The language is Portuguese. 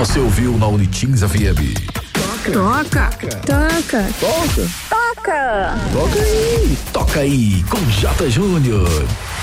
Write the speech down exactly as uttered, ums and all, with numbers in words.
você ouviu na Unitins F M. Toca, toca, Toca. toca. Toca aí. Toca aí com J. Júnior.